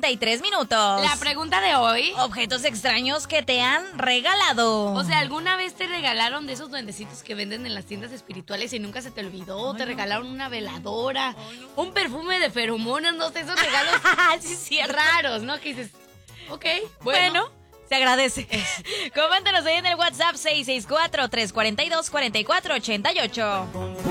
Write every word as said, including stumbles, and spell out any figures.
cuarenta y tres minutos. La pregunta de hoy. Objetos extraños que te han regalado. O sea, ¿alguna vez te regalaron de esos duendecitos que venden en las tiendas espirituales y nunca se te olvidó? Ay, ¿te no. regalaron una veladora? Ay, no. Un perfume de feromonas, no sé, esos regalos sí, sí, raros, ¿no? Que dices, ok, bueno. bueno. Se agradece. Coméntanos ahí en el WhatsApp seis seis cuatro, tres cuatro dos, cuatro cuatro ocho ocho.